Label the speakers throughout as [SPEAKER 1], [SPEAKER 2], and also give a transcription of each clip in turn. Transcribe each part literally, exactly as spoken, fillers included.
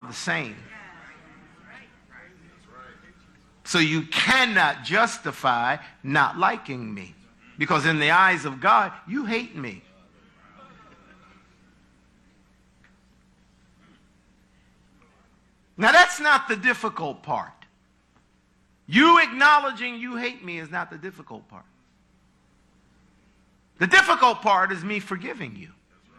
[SPEAKER 1] the same. So you cannot justify not liking me. Because in the eyes of God, you hate me. Now that's not the difficult part. You acknowledging you hate me is not the difficult part. The difficult part is me forgiving you.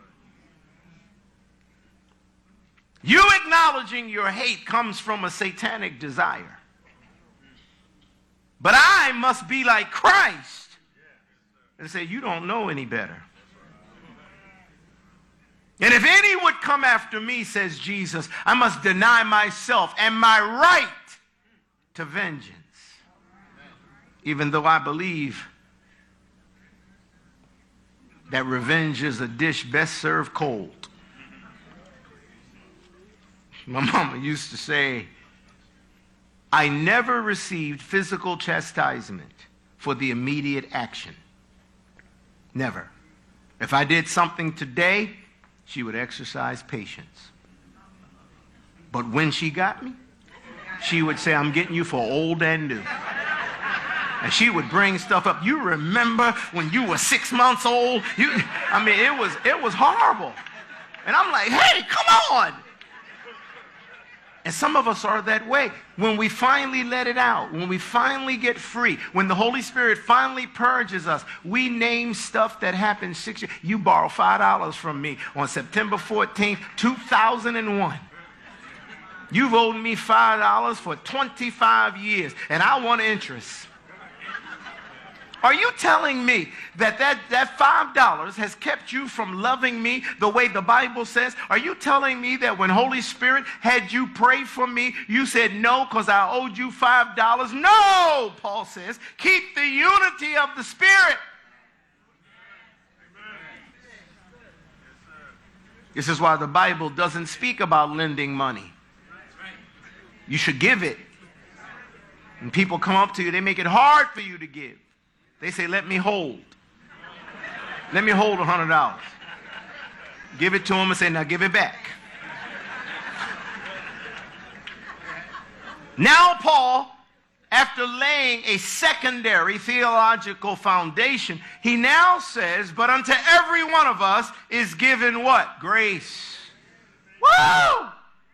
[SPEAKER 1] You acknowledging your hate comes from a satanic desire. But I must be like Christ and say, you don't know any better. And if any would come after me, says Jesus, I must deny myself and my right to vengeance. Even though I believe that revenge is a dish best served cold. My mama used to say, I never received physical chastisement for the immediate action. Never. If I did something today, she would exercise patience. But when she got me, she would say, I'm getting you for old and new. And she would bring stuff up. You remember when you were six months old? You, I mean, it was, it was horrible. And I'm like, hey, come on. And some of us are that way. When we finally let it out, when we finally get free, when the Holy Spirit finally purges us, we name stuff that happened six years. You borrowed five dollars from me on September fourteenth, two thousand one. You've owed me five dollars for twenty-five years, and I want interest. Are you telling me that that, that five dollars has kept you from loving me the way the Bible says? Are you telling me that when Holy Spirit had you pray for me, you said no because I owed you five dollars? No, Paul says, keep the unity of the Spirit. This is why the Bible doesn't speak about lending money. You should give it. When people come up to you, they make it hard for you to give. They say, let me hold. Let me hold one hundred dollars. Give it to them and say, now give it back. Now Paul, after laying a secondary theological foundation, he now says, but unto every one of us is given what? Grace. Woo!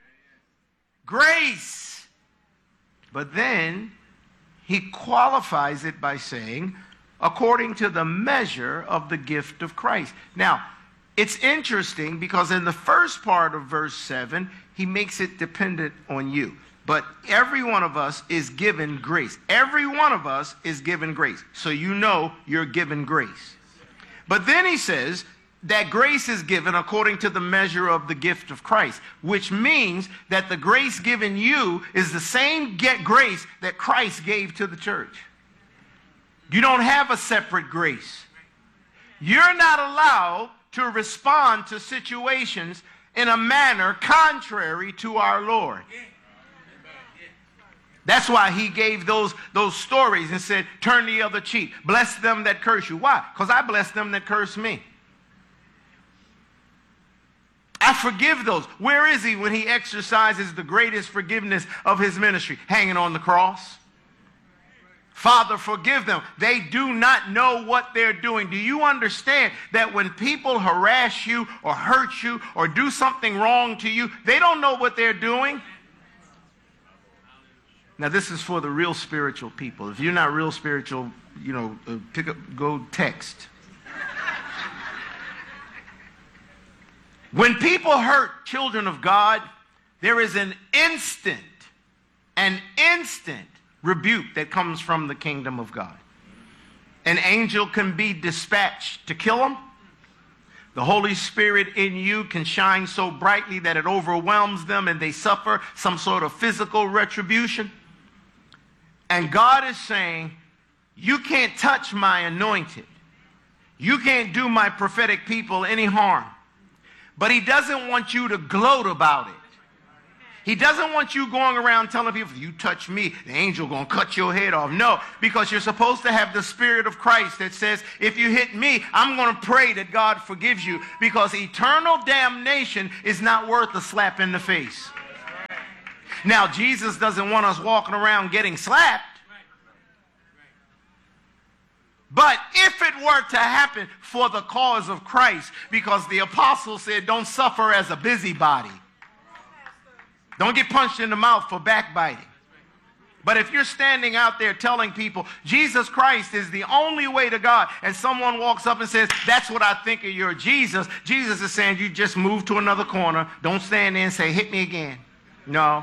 [SPEAKER 1] Grace. But then he qualifies it by saying, according to the measure of the gift of Christ. Now, it's interesting because in the first part of verse seven, he makes it dependent on you. But every one of us is given grace. Every one of us is given grace. So you know you're given grace. But then he says that grace is given according to the measure of the gift of Christ, which means that the grace given you is the same get grace that Christ gave to the church. You don't have a separate grace. You're not allowed to respond to situations in a manner contrary to our Lord. That's why he gave those, those stories and said, turn the other cheek. Bless them that curse you. Why? Because I bless them that curse me. I forgive those. Where is he when he exercises the greatest forgiveness of his ministry? Hanging on the cross. Father, forgive them. They do not know what they're doing. Do you understand that when people harass you or hurt you or do something wrong to you, they don't know what they're doing? Now, this is for the real spiritual people. If you're not real spiritual, you know, uh, pick up, go text. When people hurt children of God, there is an instant, an instant rebuke that comes from the kingdom of God. An angel can be dispatched to kill them. The Holy Spirit in you can shine so brightly that it overwhelms them and they suffer some sort of physical retribution. And God is saying, you can't touch my anointed. You can't do my prophetic people any harm. But he doesn't want you to gloat about it. He doesn't want you going around telling people, if you touch me, the angel going to cut your head off. No, because you're supposed to have the Spirit of Christ that says, if you hit me, I'm going to pray that God forgives you, because eternal damnation is not worth a slap in the face. Now, Jesus doesn't want us walking around getting slapped. But if it were to happen for the cause of Christ, because the apostle said, don't suffer as a busybody. Don't get punched in the mouth for backbiting. But if you're standing out there telling people Jesus Christ is the only way to God, and someone walks up and says, that's what I think of your Jesus, Jesus is saying, you just move to another corner. Don't stand there and say, hit me again. No.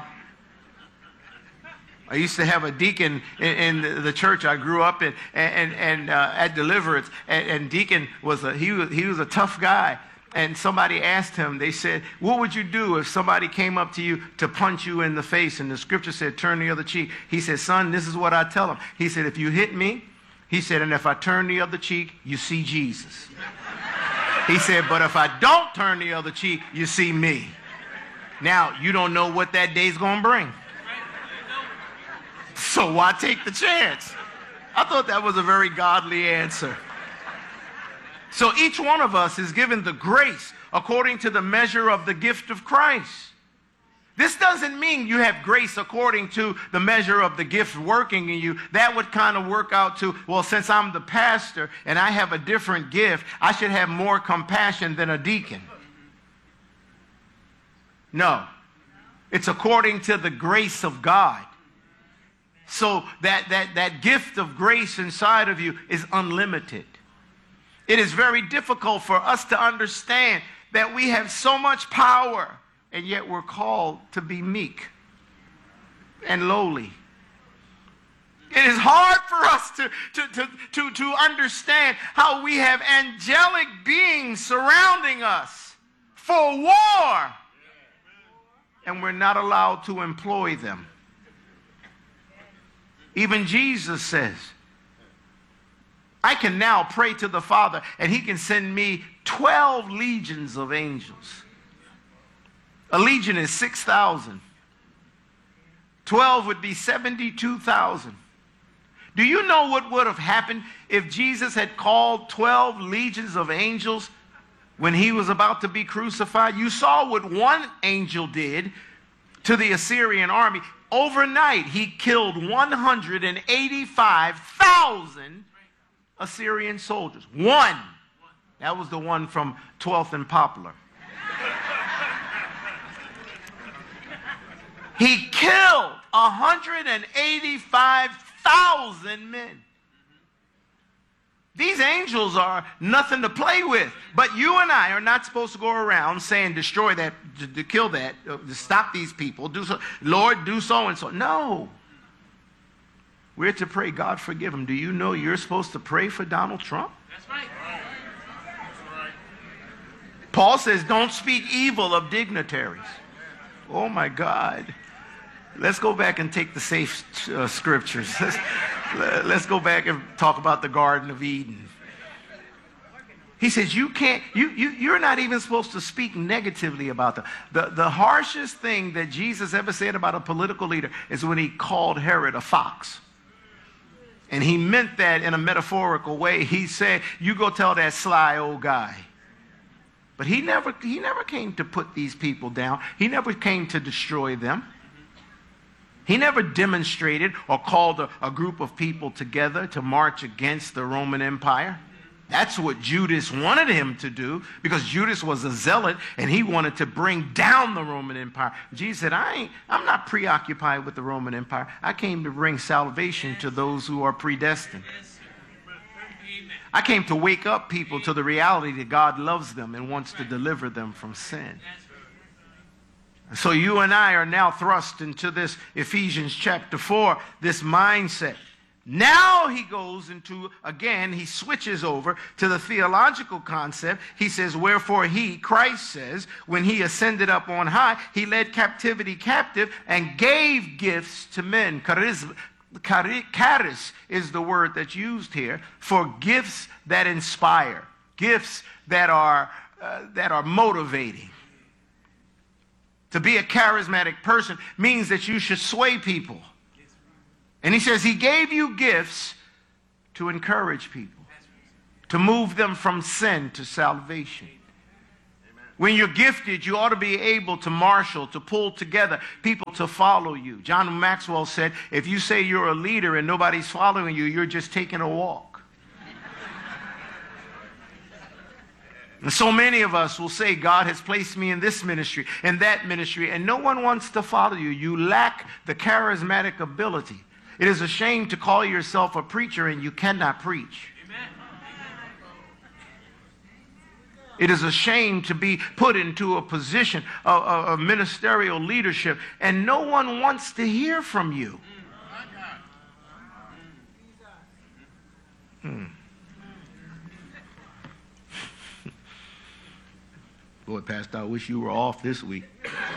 [SPEAKER 1] I used to have a deacon in, in the church I grew up in, and, and, and uh, at Deliverance, and, and deacon was a, he was, he was a tough guy. And somebody asked him, they said, what would you do if somebody came up to you to punch you in the face? And the scripture said, turn the other cheek. He said, son, this is what I tell them. He said, if you hit me, he said, and if I turn the other cheek, you see Jesus. He said, but if I don't turn the other cheek, you see me. Now, you don't know what that day's going to bring. So why take the chance? I thought that was a very godly answer. So each one of us is given the grace according to the measure of the gift of Christ. This doesn't mean you have grace according to the measure of the gift working in you. That would kind of work out to, well, since I'm the pastor and I have a different gift, I should have more compassion than a deacon. No. It's according to the grace of God. So that, that, that gift of grace inside of you is unlimited. It is very difficult for us to understand that we have so much power, and yet we're called to be meek and lowly. It is hard for us to, to, to, to, to understand how we have angelic beings surrounding us for war, and we're not allowed to employ them. Even Jesus says, I can now pray to the Father, and he can send me twelve legions of angels. A legion is six thousand. twelve would be seventy-two thousand. Do you know what would have happened if Jesus had called twelve legions of angels when he was about to be crucified? You saw what one angel did to the Assyrian army. Overnight, he killed one hundred eighty-five thousand Assyrian soldiers. One. That was the one from twelfth and Poplar. He killed one hundred eighty-five thousand men. These angels are nothing to play with. But you and I are not supposed to go around saying, destroy that, to, to kill that, uh, to stop these people, do so, Lord, do so and so. No. We're to pray, God, forgive them. Do you know you're supposed to pray for Donald Trump?
[SPEAKER 2] That's right. That's right.
[SPEAKER 1] Paul says, don't speak evil of dignitaries. Oh, my God. Let's go back and take the safe uh, scriptures. Let's, let's go back and talk about the Garden of Eden. He says, you can't, you, you, you're not even supposed to speak negatively about them. The, the harshest thing that Jesus ever said about a political leader is when he called Herod a fox. And he meant that in a metaphorical way. He said, you go tell that sly old guy. But he never, he never came to put these people down. He never came to destroy them. He never demonstrated or called a, a group of people together to march against the Roman Empire. That's what Judas wanted him to do, because Judas was a zealot and he wanted to bring down the Roman Empire. Jesus said, I ain't, I'm not preoccupied with the Roman Empire. I came to bring salvation to those who are predestined. I came to wake up people to the reality that God loves them and wants to deliver them from sin. So you and I are now thrust into this Ephesians chapter four, this mindset. Now he goes into, again, he switches over to the theological concept. He says, wherefore he, Christ says, when he ascended up on high, he led captivity captive and gave gifts to men. Charis, charis is the word that's used here for gifts that inspire, gifts that are, uh, that are motivating. To be a charismatic person means that you should sway people. And he says he gave you gifts to encourage people, to move them from sin to salvation. When you're gifted, you ought to be able to marshal, to pull together people to follow you. John Maxwell said, if you say you're a leader and nobody's following you, you're just taking a walk. And so many of us will say, God has placed me in this ministry and that ministry, and no one wants to follow you. You lack the charismatic ability. It is a shame to call yourself a preacher and you cannot preach. Amen. It is a shame to be put into a position of, of, of ministerial leadership and no one wants to hear from you. Hmm. Boy, Pastor, I wish you were off this week.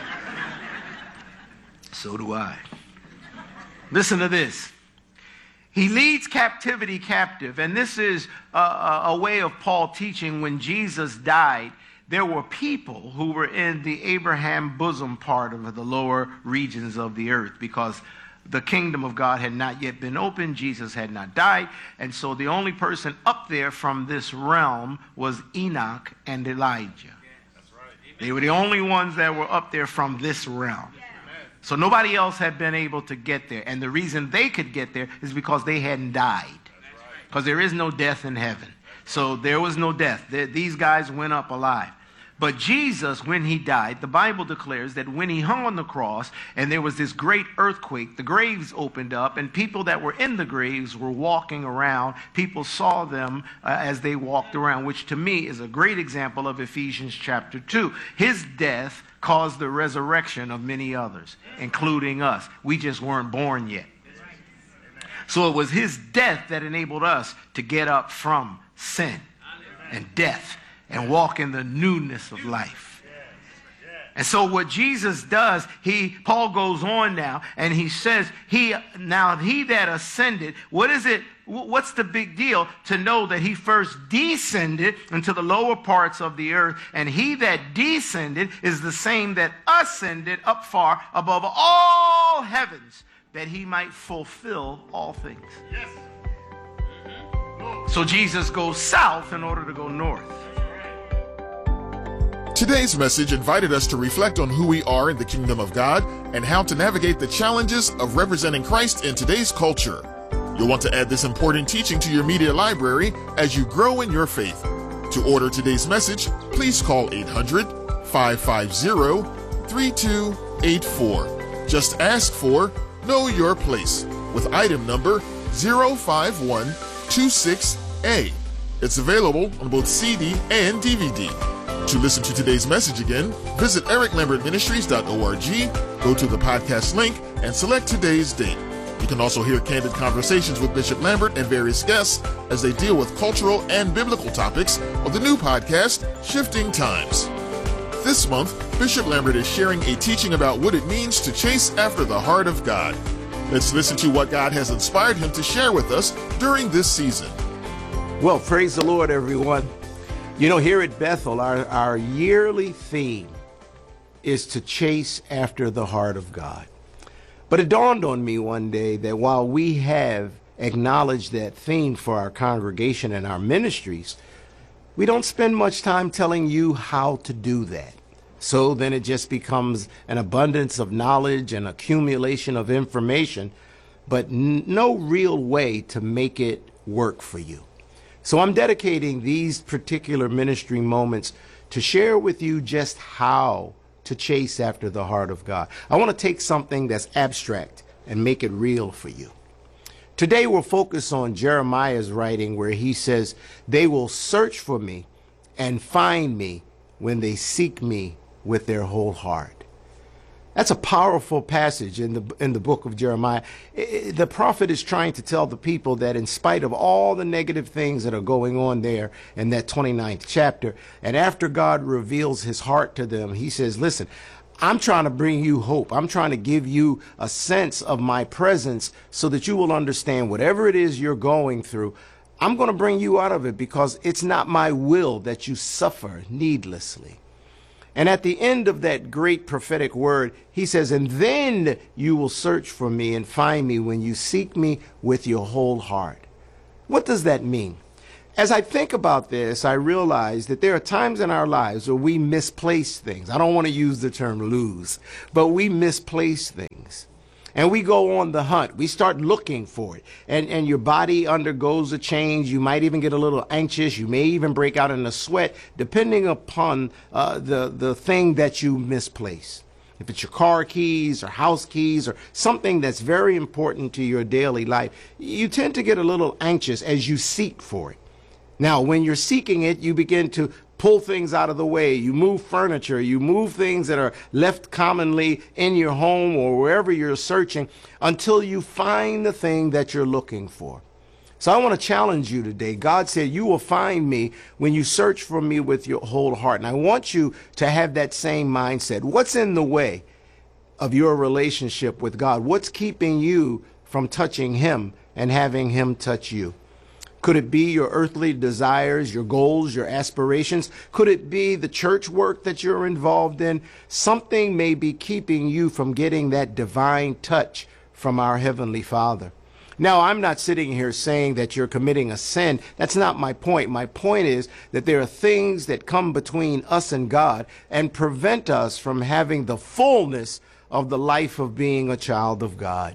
[SPEAKER 1] So do I. Listen to this. He leads captivity captive. And this is a, a, a way of Paul teaching when Jesus died. There were people who were in the Abraham bosom part of the lower regions of the earth because the kingdom of God had not yet been opened. Jesus had not died. And so the only person up there from this realm was Enoch and Elijah. They were the only ones that were up there from this realm. So nobody else had been able to get there. And the reason they could get there is because they hadn't died. Because there is no death in heaven. So there was no death. These guys went up alive. But Jesus, when he died, the Bible declares that when he hung on the cross and there was this great earthquake, the graves opened up and people that were in the graves were walking around. People saw them uh, as they walked around, which to me is a great example of Ephesians chapter two. His death caused the resurrection of many others, including us. We just weren't born yet. So it was his death that enabled us to get up from sin and death and walk in the newness of life. And so what Jesus does, he Paul goes on now and he says, he now he that ascended, what is it? What's the big deal to know that he first descended into the lower parts of the earth, and he that descended is the same that ascended up far above all heavens, that he might fulfill all things. Yes. Mm-hmm. So Jesus goes south in order to go north.
[SPEAKER 3] Today's message invited us to reflect on who we are in the kingdom of God and how to navigate the challenges of representing Christ in today's culture. You'll want to add this important teaching to your media library as you grow in your faith. To order today's message, please call eight hundred, five five zero, three two eight four. Just ask for Know Your Place with item number zero five one two six A. It's available on both C D and D V D. To listen to today's message again, visit eric lambert ministries dot org, go to the podcast link, and select today's date. You can also hear candid conversations with Bishop Lambert and various guests as they deal with cultural and biblical topics of the new podcast, Shifting Times. This month, Bishop Lambert is sharing a teaching about what it means to chase after the heart of God. Let's listen to what God has inspired him to share with us during this season.
[SPEAKER 4] Well, praise the Lord, everyone. You know, here at Bethel, our, our yearly theme is to chase after the heart of God. But it dawned on me one day that while we have acknowledged that theme for our congregation and our ministries, we don't spend much time telling you how to do that. So then it just becomes an abundance of knowledge and accumulation of information, but n- no real way to make it work for you. So I'm dedicating these particular ministry moments to share with you just how to chase after the heart of God. I want to take something that's abstract and make it real for you. Today we'll focus on Jeremiah's writing where he says, "They will search for me and find me when they seek me with their whole heart." That's a powerful passage in the in the book of Jeremiah. It, the prophet is trying to tell the people that in spite of all the negative things that are going on there in that twenty-ninth chapter, and after God reveals his heart to them, he says, listen, I'm trying to bring you hope. I'm trying to give you a sense of my presence so that you will understand whatever it is you're going through. I'm going to bring you out of it because it's not my will that you suffer needlessly. And at the end of that great prophetic word, he says, and then you will search for me and find me when you seek me with your whole heart. What does that mean? As I think about this, I realize that there are times in our lives where we misplace things. I don't want to use the term lose, but we misplace things. And we go on the hunt. We start looking for it. And, and your body undergoes a change. You might even get a little anxious. You may even break out in a sweat, depending upon uh, the, the thing that you misplace. If it's your car keys or house keys or something that's very important to your daily life, you tend to get a little anxious as you seek for it. Now, when you're seeking it, you begin to pull things out of the way. You move furniture. You move things that are left commonly in your home or wherever you're searching until you find the thing that you're looking for. So I want to challenge you today. God said, you will find me when you search for me with your whole heart. And I want you to have that same mindset. What's in the way of your relationship with God? What's keeping you from touching him and having him touch you? Could it be your earthly desires, your goals, your aspirations? Could it be the church work that you're involved in? Something may be keeping you from getting that divine touch from our Heavenly Father. Now, I'm not sitting here saying that you're committing a sin. That's not my point. My point is that there are things that come between us and God and prevent us from having the fullness of the life of being a child of God.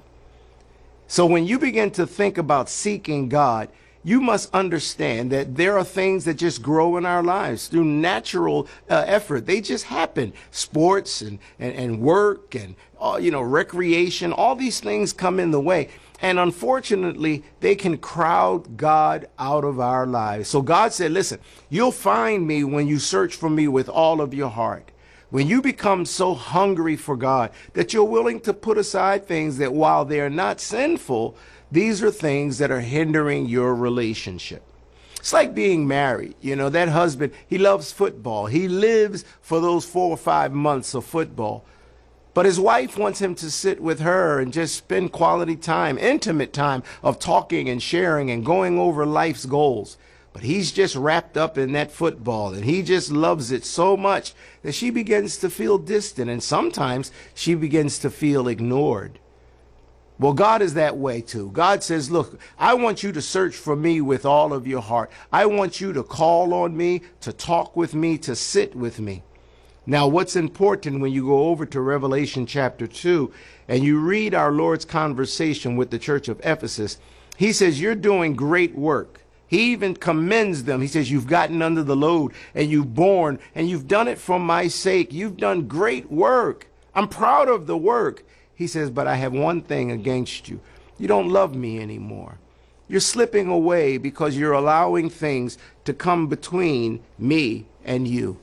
[SPEAKER 4] So when you begin to think about seeking God, you must understand that there are things that just grow in our lives through natural uh, effort. They just happen. Sports and, and, and work and, uh, you know, recreation, all these things come in the way. And unfortunately, they can crowd God out of our lives. So God said, listen, you'll find me when you search for me with all of your heart. When you become so hungry for God that you're willing to put aside things that while they're not sinful, these are things that are hindering your relationship. It's like being married. You know, that husband, he loves football. He lives for those four or five months of football. But his wife wants him to sit with her and just spend quality time, intimate time of talking and sharing and going over life's goals. But he's just wrapped up in that football and he just loves it so much that she begins to feel distant and sometimes she begins to feel ignored. Well, God is that way too. God says, look, I want you to search for me with all of your heart. I want you to call on me, to talk with me, to sit with me. Now, what's important when you go over to Revelation chapter two and you read our Lord's conversation with the church of Ephesus, he says, you're doing great work. He even commends them. He says, you've gotten under the load and you've borne and you've done it for my sake. You've done great work. I'm proud of the work. He says, but I have one thing against you. You don't love me anymore. You're slipping away because you're allowing things to come between me and you.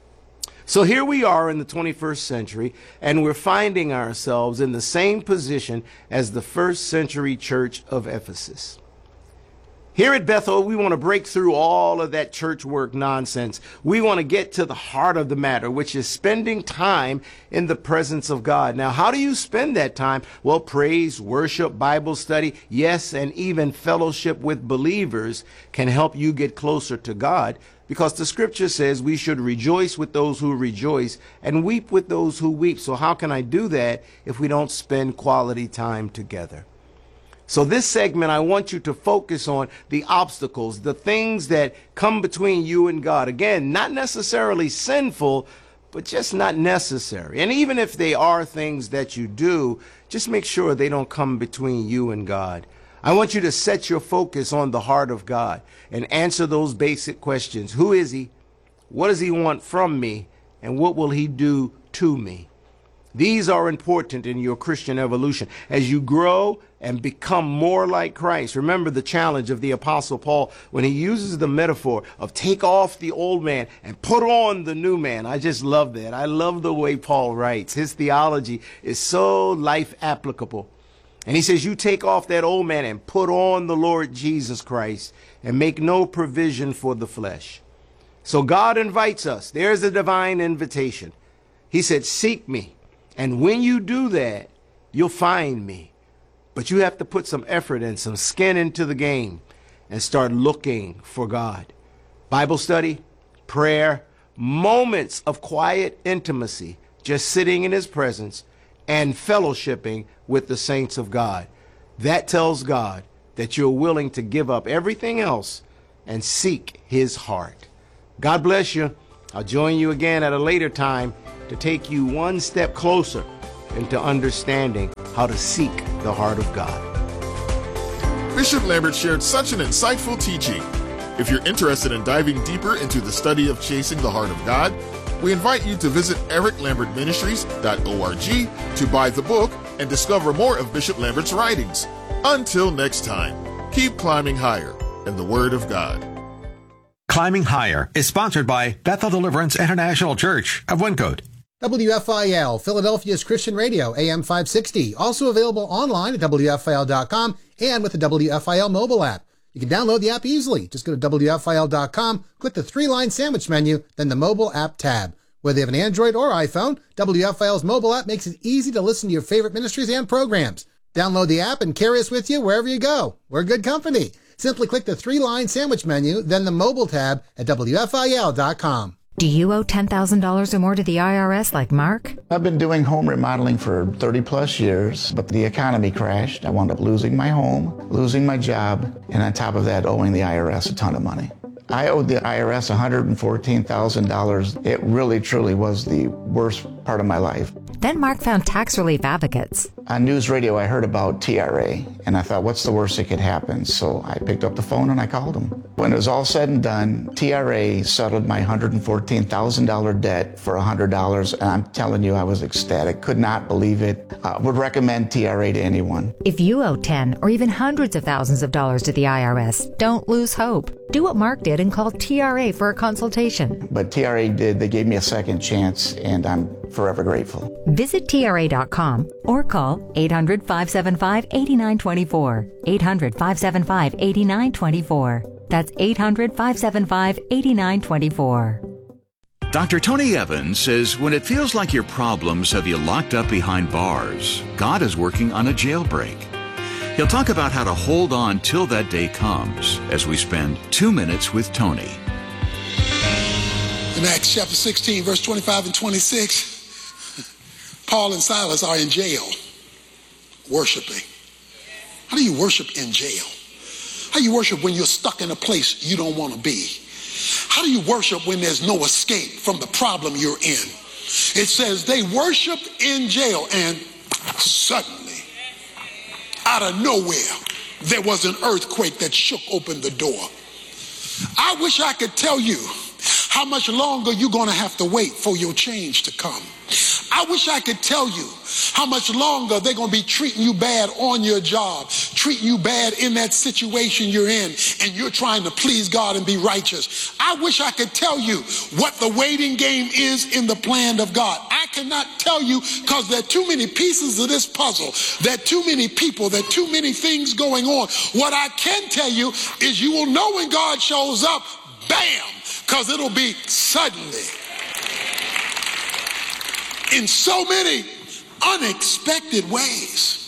[SPEAKER 4] So here we are in the twenty-first century, and we're finding ourselves in the same position as the first century church of Ephesus. Here at Bethel, we want to break through all of that church work nonsense. We want to get to the heart of the matter, which is spending time in the presence of God. Now, how do you spend that time? Well, praise, worship, Bible study, yes, and even fellowship with believers can help you get closer to God, because the scripture says we should rejoice with those who rejoice and weep with those who weep. So how can I do that if we don't spend quality time together? So this segment, I want you to focus on the obstacles, the things that come between you and God. Again, not necessarily sinful, but just not necessary. And even if they are things that you do, just make sure they don't come between you and God. I want you to set your focus on the heart of God and answer those basic questions. Who is he? What does he want from me? And what will he do to me? These are important in your Christian evolution. As you grow and become more like Christ, remember the challenge of the Apostle Paul when he uses the metaphor of take off the old man and put on the new man. I just love that. I love the way Paul writes. His theology is so life applicable. And he says, you take off that old man and put on the Lord Jesus Christ and make no provision for the flesh. So God invites us. There's a divine invitation. He said, seek me. And when you do that, you'll find me. But you have to put some effort and some skin into the game and start looking for God. Bible study, prayer, moments of quiet intimacy, just sitting in his presence and fellowshipping with the saints of God. That tells God that you're willing to give up everything else and seek his heart. God bless you. I'll join you again at a later time to take you one step closer into understanding how to seek the heart of God.
[SPEAKER 3] Bishop Lambert shared such an insightful teaching. If you're interested in diving deeper into the study of chasing the heart of God, we invite you to visit eric lambert ministries dot org to buy the book and discover more of Bishop Lambert's writings. Until next time, keep climbing higher in the Word of God.
[SPEAKER 5] Climbing Higher is sponsored by Bethel Deliverance International Church of Wyncote.
[SPEAKER 6] W F I L, Philadelphia's Christian Radio, A M five sixty. Also available online at W F I L dot com and with the W F I L mobile app. You can download the app easily. Just go to W F I L dot com, click the three-line sandwich menu, then the mobile app tab. Whether you have an Android or iPhone, W F I L's mobile app makes it easy to listen to your favorite ministries and programs. Download the app and carry us with you wherever you go. We're good company. Simply click the three-line sandwich menu, then the mobile tab at W F I L dot com.
[SPEAKER 7] Do you owe ten thousand dollars or more to the I R S like Mark?
[SPEAKER 8] I've been doing home remodeling for thirty plus years, but the economy crashed. I wound up losing my home, losing my job, and on top of that, owing the I R S a ton of money. I owed the I R S one hundred fourteen thousand dollars. It really, truly was the worst part of my life.
[SPEAKER 7] Then Mark found tax relief advocates.
[SPEAKER 8] On news radio, I heard about T R A, and I thought, what's the worst that could happen? So I picked up the phone and I called them. When it was all said and done, T R A settled my one hundred fourteen thousand dollars debt for one hundred dollars, and I'm telling you, I was ecstatic. Could not believe it. I would recommend T R A to anyone.
[SPEAKER 7] If you owe ten or even hundreds of thousands of dollars to the I R S, don't lose hope. Do what Mark did and call T R A for a consultation.
[SPEAKER 8] But T R A did. They gave me a second chance, and I'm forever grateful.
[SPEAKER 7] Visit T R A dot com or call eight hundred, five seven five, eight nine two four. eight hundred, five seven five, eight nine two four. That's eight hundred, five seven five, eight nine two four.
[SPEAKER 9] Doctor Tony Evans says when it feels like your problems have you locked up behind bars, God is working on a jailbreak. He'll talk about how to hold on till that day comes as we spend two minutes with Tony.
[SPEAKER 10] In Acts chapter sixteen, verse twenty-five and twenty-six, Paul and Silas are in jail worshiping. How do you worship in jail? How do you worship when you're stuck in a place you don't want to be? How do you worship when there's no escape from the problem you're in? It says they worshiped in jail, and suddenly, out of nowhere, there was an earthquake that shook open the door. I wish I could tell you how much longer you're going to have to wait for your change to come. I wish I could tell you how much longer they're going to be treating you bad on your job, treating you bad in that situation you're in, and you're trying to please God and be righteous. I wish I could tell you what the waiting game is in the plan of God. I cannot tell you because there are too many pieces of this puzzle. There are too many people. There are too many things going on. What I can tell you is you will know when God shows up, bam, because it'll be suddenly. In so many unexpected ways.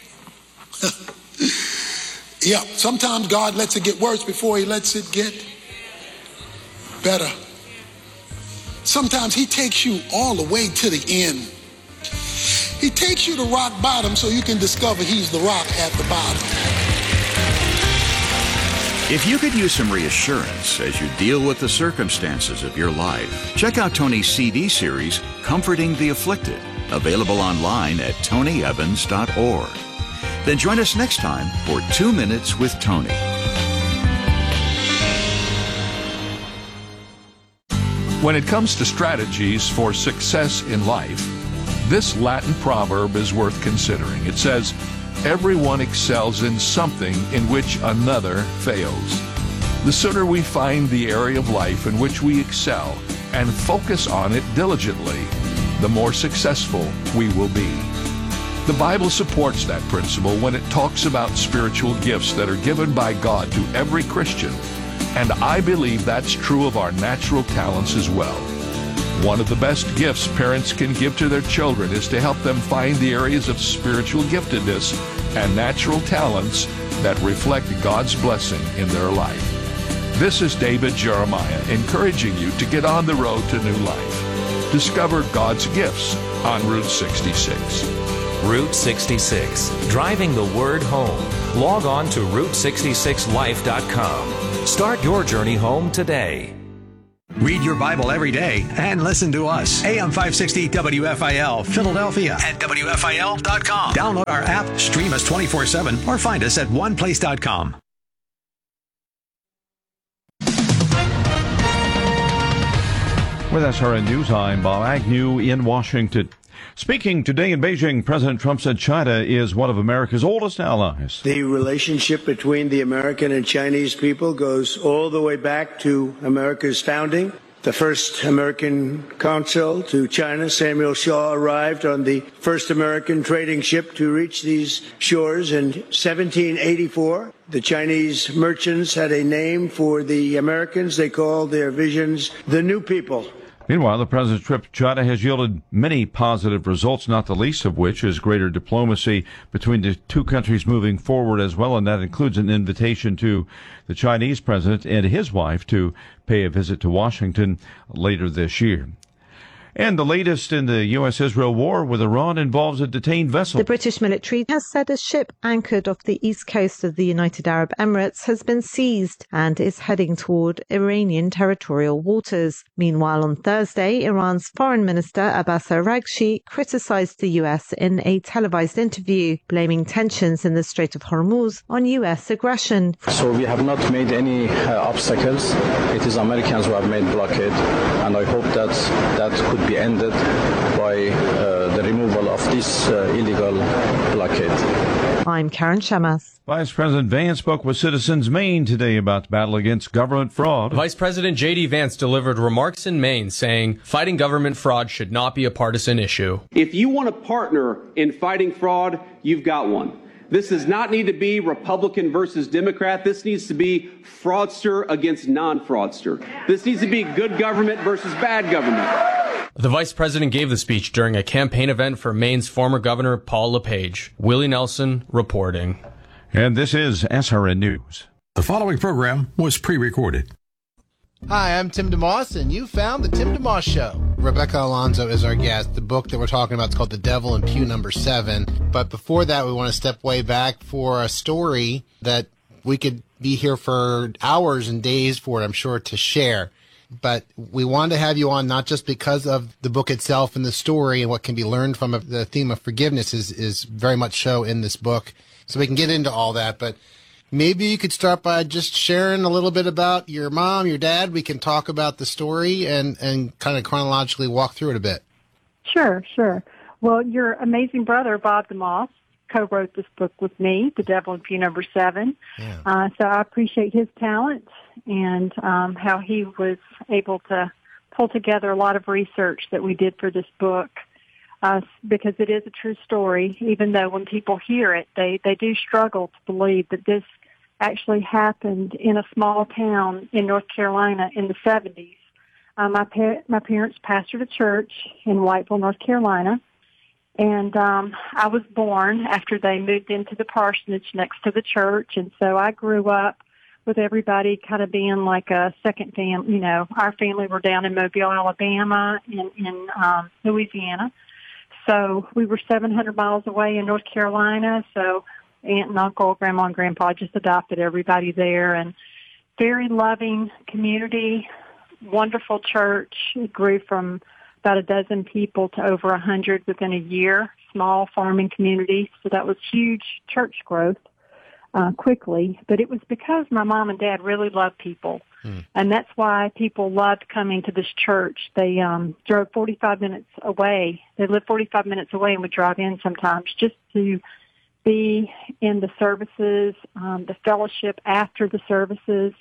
[SPEAKER 10] Yeah, sometimes God lets it get worse before he lets it get better. Sometimes he takes you all the way to the end. He takes you to rock bottom so you can discover he's the rock at the bottom.
[SPEAKER 9] If you could use some reassurance as you deal with the circumstances of your life, check out Tony's C D series, Comforting the Afflicted, available online at tony evans dot org. Then join us next time for Two Minutes with Tony.
[SPEAKER 11] When it comes to strategies for success in life, this Latin proverb is worth considering. It says, everyone excels in something in which another fails. The sooner we find the area of life in which we excel and focus on it diligently, the more successful we will be. The Bible supports that principle when it talks about spiritual gifts that are given by God to every Christian, and I believe that's true of our natural talents as well. One of the best gifts parents can give to their children is to help them find the areas of spiritual giftedness and natural talents that reflect God's blessing in their life. This is David Jeremiah encouraging you to get on the road to new life. Discover God's gifts on Route sixty-six.
[SPEAKER 12] Route sixty-six, driving the word home. Log on to route sixty-six life dot com. Start your journey home today.
[SPEAKER 5] Read your Bible every day and listen to us. A M five sixty W F I L, Philadelphia at W F I L dot com. Download our app, stream us twenty-four seven, or find us at one place dot com.
[SPEAKER 13] With S R N News, I'm Bob Agnew in Washington. Speaking today in Beijing, President Trump said China is one of America's oldest allies.
[SPEAKER 14] The relationship between the American and Chinese people goes all the way back to America's founding. The first American consul to China, Samuel Shaw, arrived on the first American trading ship to reach these shores in seventeen eighty-four. The Chinese merchants had a name for the Americans. They called their visions the New People.
[SPEAKER 13] Meanwhile, the president's trip to China has yielded many positive results, not the least of which is greater diplomacy between the two countries moving forward as well, and that includes an invitation to the Chinese president and his wife to pay a visit to Washington later this year. And the latest in the U S Israel war with Iran involves a detained vessel.
[SPEAKER 15] The British military has said a ship anchored off the east coast of the United Arab Emirates has been seized and is heading toward Iranian territorial waters. Meanwhile, on Thursday, Iran's Foreign Minister Abbas Araghchi criticized the U S in a televised interview, blaming tensions in the Strait of Hormuz on U S aggression.
[SPEAKER 16] So we have not made any uh, obstacles. It is Americans who have made blockade, and I hope that that could be ended by uh, the removal of this uh, illegal blockade.
[SPEAKER 15] I'm Karen Shamas.
[SPEAKER 13] Vice President Vance spoke with Citizens Maine today about the battle against government fraud.
[SPEAKER 17] Vice President J D Vance delivered remarks in Maine saying fighting government fraud should not be a partisan issue.
[SPEAKER 18] If you want a partner in fighting fraud, you've got one. This does not need to be Republican versus Democrat. This needs to be fraudster against non-fraudster. This needs to be good government versus bad government.
[SPEAKER 17] The vice president gave the speech during a campaign event for Maine's former governor, Paul LePage. Willie Nelson reporting.
[SPEAKER 13] And this is S R N News.
[SPEAKER 5] The following program was pre-recorded.
[SPEAKER 6] Hi, I'm Tim DeMoss, and you found The Tim DeMoss Show. Rebecca Alonso is our guest. The book that we're talking about is called The Devil in Pew Number seven. But before that, we want to step way back for a story that we could be here for hours and days for, I'm sure, to share. But we wanted to have you on not just because of the book itself and the story and what can be learned from it. The theme of forgiveness is, is very much so in this book. So we can get into all that, but maybe you could start by just sharing a little bit about your mom, your dad. We can talk about the story and, and kind of chronologically walk through it a bit.
[SPEAKER 19] Sure, sure. Well, your amazing brother, Bob DeMoss, co-wrote this book with me, The Devil in Pew Number seven. Yeah. Uh, so I appreciate his talent and um, how he was able to pull together a lot of research that we did for this book. Uh, because it is a true story, even though when people hear it, they, they do struggle to believe that this actually happened in a small town in North Carolina in the seventies. Uh, my, pa- my parents pastored a church in Whiteville, North Carolina, and um, I was born after they moved into the parsonage next to the church, and so I grew up with everybody kind of being like a second family. You know, our family were down in Mobile, Alabama, and in um, Louisiana. So we were seven hundred miles away in North Carolina, so aunt and uncle, grandma and grandpa just adopted everybody there, and very loving community, wonderful church. It grew from about a dozen people to over a hundred within a year, small farming community, so that was huge church growth uh, quickly. But it was because my mom and dad really loved people. And that's why people loved coming to this church. They um, drove forty-five minutes away. They lived forty-five minutes away and would drive in sometimes just to be in the services, um, the fellowship after the services.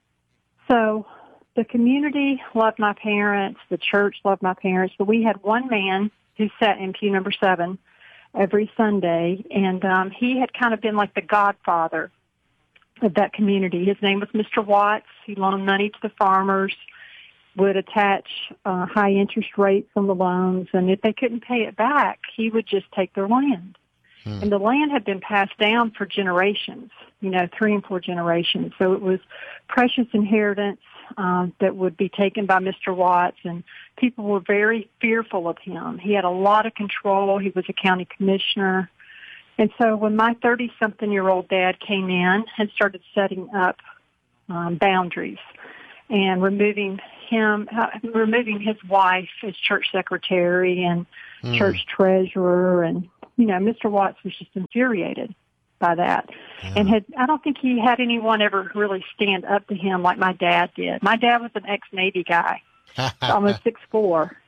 [SPEAKER 19] So the community loved my parents. The church loved my parents. But we had one man who sat in pew number seven every Sunday, and um, he had kind of been like the godfather of that community. His name was Mister Watts. He loaned money to the farmers, would attach uh, high interest rates on the loans, and if they couldn't pay it back, he would just take their land. Hmm. And the land had been passed down for generations, you know, three and four generations. So it was precious inheritance um, that would be taken by Mister Watts, and people were very fearful of him. He had a lot of control. He was a county commissioner. And so when my thirty-something-year-old dad came in and started setting up um, boundaries and removing him, uh, removing his wife as church secretary and
[SPEAKER 20] Mm.
[SPEAKER 19] church treasurer. And, you know, Mister Watts was just infuriated by that. And had, I don't think he had anyone ever really stand up to him like my dad did. My dad was an ex-Navy guy, almost six foot four.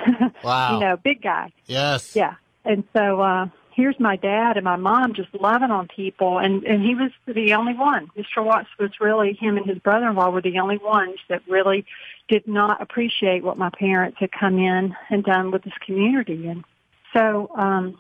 [SPEAKER 20] Wow.
[SPEAKER 19] You know, big guy.
[SPEAKER 20] Yes.
[SPEAKER 19] Yeah. And so, uh, here's my dad and my mom just loving on people, and, and he was the only one. Mister Watts was really, him and his brother-in-law were the only ones that really did not appreciate what my parents had come in and done with this community. And so um,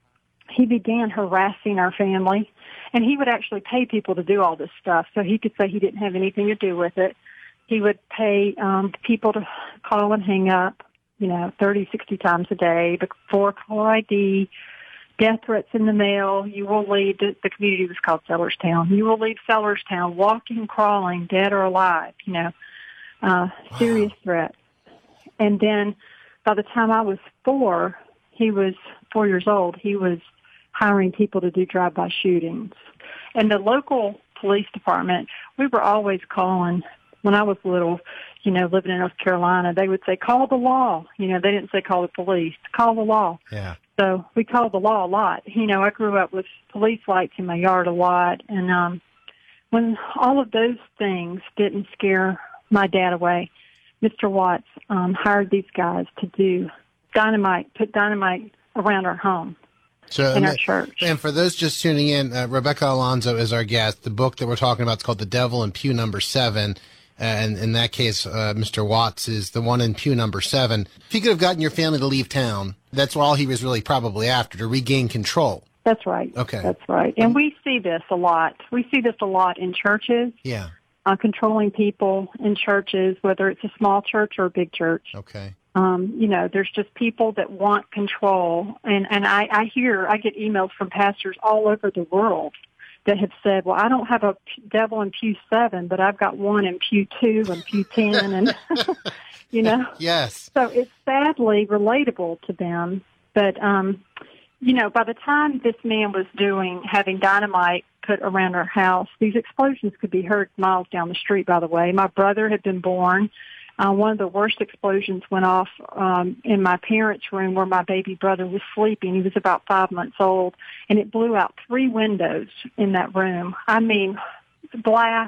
[SPEAKER 19] he began harassing our family, and he would actually pay people to do all this stuff, so he could say he didn't have anything to do with it. He would pay um, people to call and hang up, you know, thirty, sixty times a day, before caller I D, death threats in the mail. You will leave, the, the community was called Sellerstown. You will leave Sellerstown walking, crawling, dead or alive, you know, uh, serious threats. And then by the time I was four, he was four years old, he was hiring people to do drive-by shootings. And the local police department, we were always calling, when I was little, you know, living in North Carolina, they would say, call the law. You know, they didn't say call the police, call the law.
[SPEAKER 20] Yeah.
[SPEAKER 19] So we called the law a lot. You know, I grew up with police lights in my yard a lot. And um, when all of those things didn't scare my dad away, Mister Watts um, hired these guys to do dynamite, put dynamite around our home.
[SPEAKER 6] So,
[SPEAKER 19] in
[SPEAKER 6] and
[SPEAKER 19] our
[SPEAKER 6] that-
[SPEAKER 19] church.
[SPEAKER 6] And for those just tuning in, uh, Rebecca Alonzo is our guest. The book that we're talking about is called The Devil in Pew Number Seven. Uh, and in that case, uh, Mister Watts is the one in pew number seven. If he could have gotten your family to leave town, that's all he was really probably after, to regain control.
[SPEAKER 19] That's right.
[SPEAKER 6] Okay.
[SPEAKER 19] That's right. And we see this a lot. We see this a lot in churches,
[SPEAKER 6] Yeah.
[SPEAKER 19] uh, controlling people in churches, whether it's a small church or a big church.
[SPEAKER 6] Okay.
[SPEAKER 19] Um, you know, there's just people that want control. And, and I, I hear, I get emails from pastors all over the world that have said, well, I don't have a p- devil in pew seven, but I've got one in pew two and pew ten. And, you know,
[SPEAKER 6] Yes.
[SPEAKER 19] so it's sadly relatable to them. But, um, you know, by the time this man was doing, having dynamite put around our house, these explosions could be heard miles down the street, by the way. My brother had been born. Uh, one of the worst explosions went off um, in my parents' room where my baby brother was sleeping. He was about five months old, and it blew out three windows in that room. I mean, glass,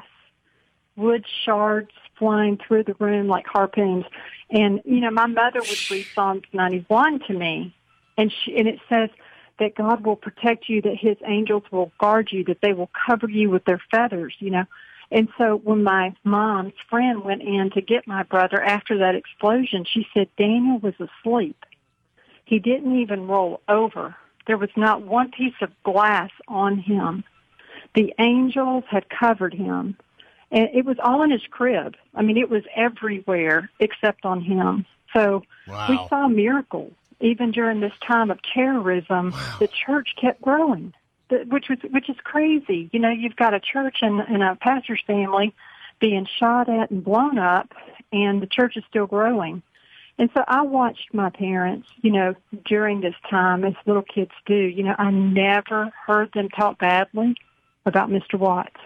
[SPEAKER 19] wood shards flying through the room like harpoons. And, you know, my mother would read Psalms ninety-one to me, and, she, and it says that God will protect you, that his angels will guard you, that they will cover you with their feathers, you know. And so when my mom's friend went in to get my brother after that explosion, she said Daniel was asleep. He didn't even roll over. There was not one piece of glass on him. The angels had covered him. And it was all in his crib. I mean, it was everywhere except on him. So
[SPEAKER 20] Wow.
[SPEAKER 19] we saw miracles. Even during this time of terrorism, the church kept growing. The- which was which is crazy. You know, you've got a church and, and a pastor's family being shot at and blown up, and the church is still growing. And so I watched my parents, you know, during this time, as little kids do. You know, I never heard them talk badly about Mister Watts.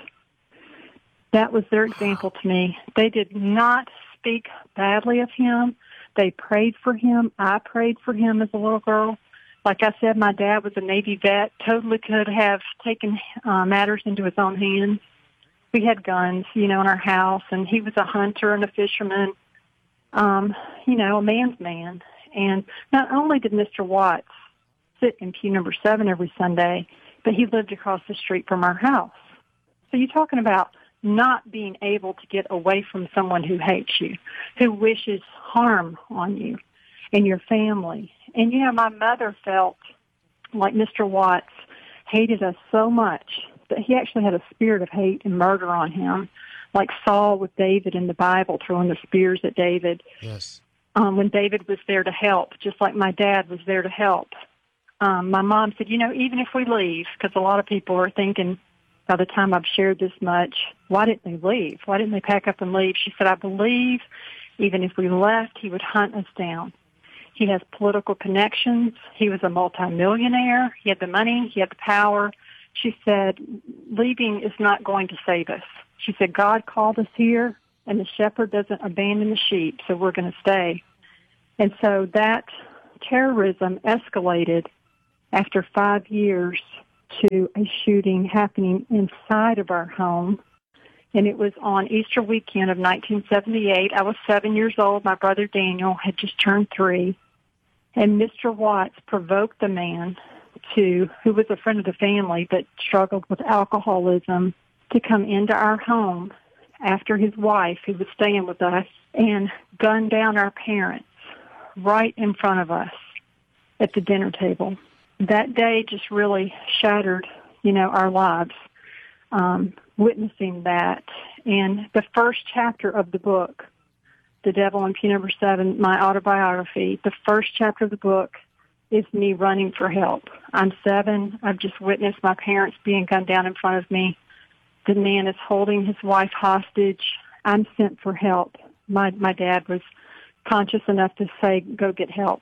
[SPEAKER 19] That was their example to me. They did not speak badly of him. They prayed for him. I prayed for him as a little girl. Like I said, my dad was a Navy vet, totally could have taken uh, matters into his own hands. We had guns, you know, in our house, and he was a hunter and a fisherman, um, you know, a man's man. And not only did Mister Watts sit in pew number seven every Sunday, but he lived across the street from our house. So you're talking about not being able to get away from someone who hates you, who wishes harm on you and your family. And, you know, my mother felt like Mister Watts hated us so much that he actually had a spirit of hate and murder on him, like Saul with David in the Bible, throwing the spears at David.
[SPEAKER 6] Yes.
[SPEAKER 19] Um, when David was there to help, just like my dad was there to help. Um, my mom said, you know, even if we leave, because a lot of people are thinking by the time I've shared this much, why didn't they leave? Why didn't they pack up and leave? She said, I believe even if we left, he would hunt us down. He has political connections. He was a multimillionaire. He had the money. He had the power. She said, leaving is not going to save us. She said, God called us here, and the shepherd doesn't abandon the sheep, so we're going to stay. And so that terrorism escalated after five years to a shooting happening inside of our home. And it was on Easter weekend of nineteen seventy-eight. I was seven years old. My brother Daniel had just turned three. And Mister Watts provoked the man to, who was a friend of the family but struggled with alcoholism, to come into our home after his wife, who was staying with us, and gun down our parents right in front of us at the dinner table. That day just really shattered, you know, our lives, um, witnessing that. And the first chapter of the book, The Devil in Pew Number Seven, my autobiography, the first chapter of the book is me running for help. I'm seven. I've just witnessed my parents being gunned down in front of me. The man is holding his wife hostage. I'm sent for help. My my dad was conscious enough to say, go get help.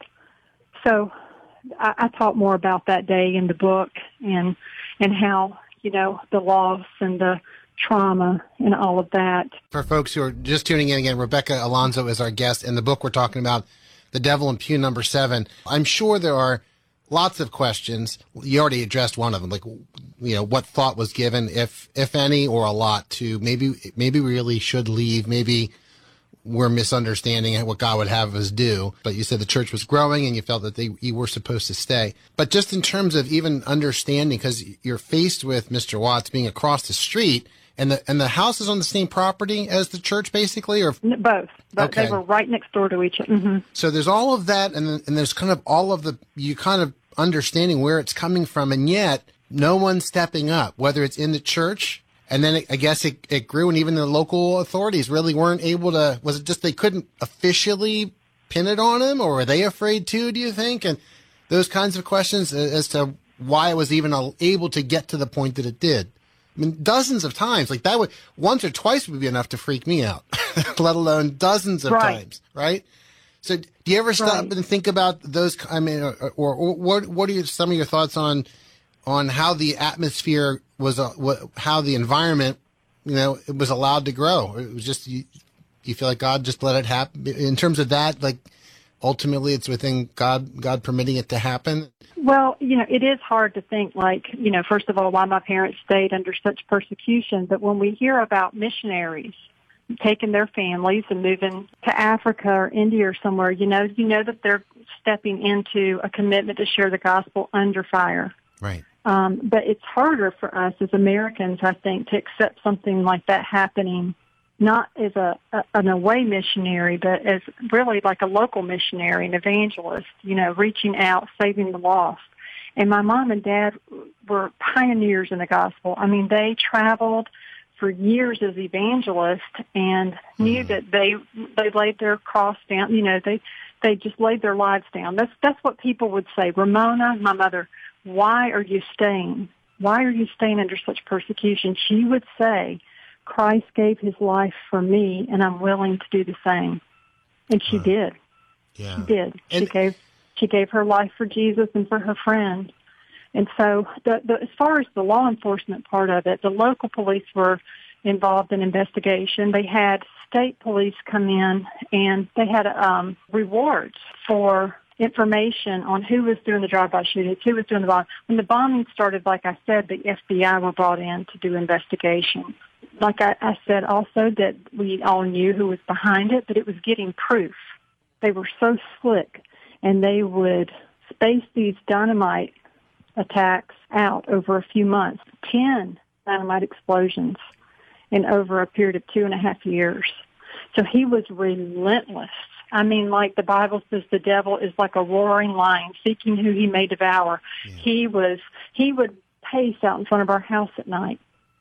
[SPEAKER 19] So I, I talk more about that day in the book, and and how, you know, the loss and the trauma and all of that.
[SPEAKER 6] For folks who are just tuning in again, Rebecca Alonzo is our guest. In the book we're talking about, The Devil in Pew Number Seven. I'm sure there are lots of questions. You already addressed one of them, like, you know, what thought was given, if if any, or a lot, to maybe maybe we really should leave, maybe we're misunderstanding what God would have us do. But you said the church was growing and you felt that they you were supposed to stay. But just in terms of even understanding, because you're faced with Mister Watts being across the street, and the and the house is on the same property as the church, basically, or
[SPEAKER 19] both. But
[SPEAKER 6] okay.
[SPEAKER 19] They were right next door to each other. Mm-hmm.
[SPEAKER 6] So there's all of that, and then, and there's kind of all of the you kind of understanding where it's coming from, and yet no one's stepping up, whether it's in the church. And then it, I guess it, it grew, and even the local authorities really weren't able to. Was it just they couldn't officially pin it on him, or were they afraid too, do you think? And those kinds of questions as to why it was even able to get to the point that it did. I mean, dozens of times, like that would, once or twice would be enough to freak me out, let alone dozens of
[SPEAKER 19] right.
[SPEAKER 6] times, right? So do you ever stop
[SPEAKER 19] right.
[SPEAKER 6] and think about those, I mean, or, or, or what what are your, some of your thoughts on on how the atmosphere was, uh, what, how the environment, you know, it was allowed to grow? It was just, you, you feel like God just let it happen? In terms of that, like, ultimately it's within God, God permitting it to happen?
[SPEAKER 19] Well, you know, it is hard to think, like, you know, first of all, why my parents stayed under such persecution. But when we hear about missionaries taking their families and moving to Africa or India or somewhere, you know, you know that they're stepping into a commitment to share the gospel under fire.
[SPEAKER 6] Right.
[SPEAKER 19] Um, but it's harder for us as Americans, I think, to accept something like that happening, not as a, a an away missionary, but as really like a local missionary, an evangelist, you know, reaching out, saving the lost. And my mom and dad were pioneers in the gospel. I mean, they traveled for years as evangelists and knew mm. that they they laid their cross down. You know, they they just laid their lives down. That's that's what people would say. Ramona, my mother, why are you staying? Why are you staying under such persecution? She would say, Christ gave his life for me, and I'm willing to do the same. And she wow. did.
[SPEAKER 6] Yeah.
[SPEAKER 19] She did. She
[SPEAKER 6] and,
[SPEAKER 19] gave she gave her life for Jesus and for her friend. And so the, the, as far as the law enforcement part of it, the local police were involved in investigation. They had state police come in, and they had um, rewards for information on who was doing the drive-by shootings, who was doing the bomb. When the bombing started, like I said, the F B I were brought in to do investigation. Like I, I said also that we all knew who was behind it, but it was getting proof. They were so slick, and they would space these dynamite attacks out over a few months, ten dynamite explosions in over a period of two and a half years. So he was relentless. I mean, like the Bible says, the devil is like a roaring lion seeking who he may devour. Yeah. He was, he would pace out in front of our house at night,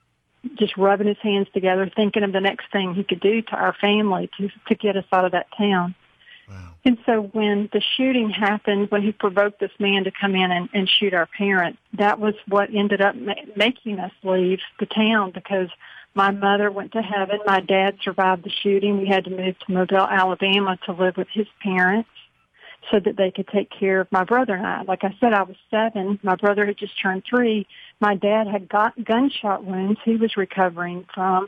[SPEAKER 19] just rubbing his hands together, thinking of the next thing he could do to our family to, to get us out of that town. Wow. And so when the shooting happened, when he provoked this man to come in and, and shoot our parents, that was what ended up ma- making us leave the town, because my mother went to heaven. My dad survived the shooting. We had to move to Mobile, Alabama to live with his parents so that they could take care of my brother and I. Like I said, I was seven. My brother had just turned three. My dad had got gunshot wounds he was recovering from.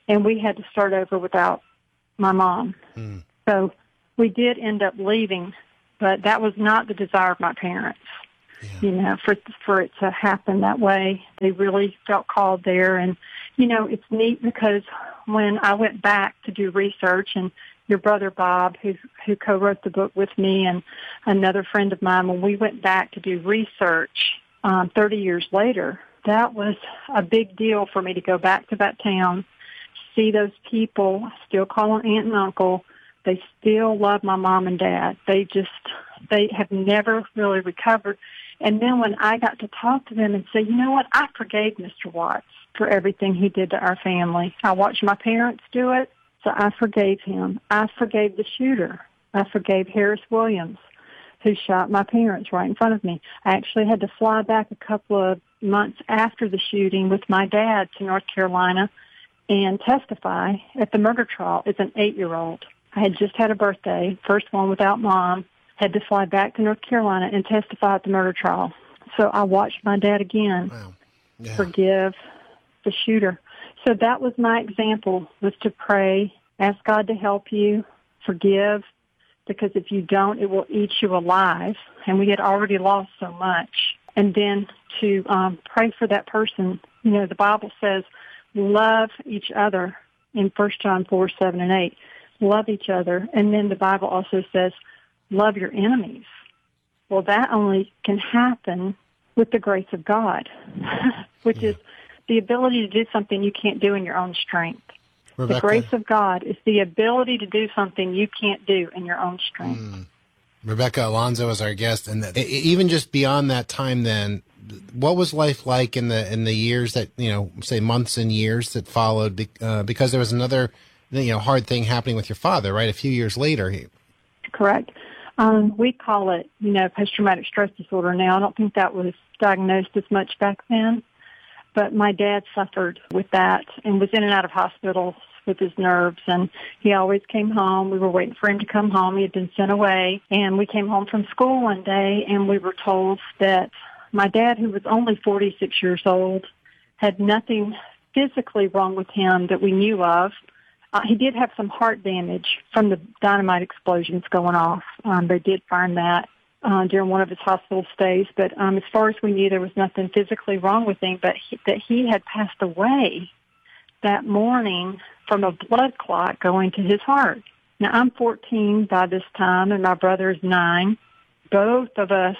[SPEAKER 19] and we had to start over without my mom.
[SPEAKER 6] Mm.
[SPEAKER 19] So we did end up leaving, but that was not the desire of my parents. Yeah. You know, for for it to happen that way, they really felt called there. And, you know, it's neat because when I went back to do research, and your brother Bob, who who co-wrote the book with me, and another friend of mine, when we went back to do research um, thirty years later, that was a big deal for me to go back to that town, see those people, still call them aunt and uncle. They still love my mom and dad. They just, they have never really recovered. And then when I got to talk to them and say, you know what, I forgave Mister Watts for everything he did to our family. I watched my parents do it, so I forgave him. I forgave the shooter. I forgave Harris Williams, who shot my parents right in front of me. I actually had to fly back a couple of months after the shooting with my dad to North Carolina and testify at the murder trial as an eight-year-old. I had just had a birthday, first one without mom, had to fly back to North Carolina and testify at the murder trial. So I watched my dad again
[SPEAKER 6] wow. yeah.
[SPEAKER 19] forgive the shooter. So that was my example, was to pray, ask God to help you, forgive, because if you don't, it will eat you alive. And we had already lost so much. And then to um, pray for that person. You know, the Bible says, love each other in First John four, seven, and eight. Love each other. And then the Bible also says, love your enemies. Well, that only can happen with the grace of God, which yeah. is the ability to do something you can't do in your own strength.
[SPEAKER 6] Rebecca.
[SPEAKER 19] The grace of God is the ability to do something you can't do in your own strength.
[SPEAKER 6] Mm. Rebecca Alonzo is our guest, and the, even just beyond that time, then, what was life like in the in the years that, you know, say months and years that followed? Uh, because there was another, you know, hard thing happening with your father, right? A few years later.
[SPEAKER 19] Correct. Um, we call it, you know, post-traumatic stress disorder now. I don't think that was diagnosed as much back then, but my dad suffered with that and was in and out of hospitals with his nerves, and he always came home. We were waiting for him to come home. He had been sent away, and we came home from school one day, and we were told that my dad, who was only forty-six years old, had nothing physically wrong with him that we knew of. Uh, he did have some heart damage from the dynamite explosions going off. Um, they did find that uh, during one of his hospital stays. But um, as far as we knew, there was nothing physically wrong with him, but he, that he had passed away that morning from a blood clot going to his heart. Now, I'm fourteen by this time, and my brother is nine. Both of us,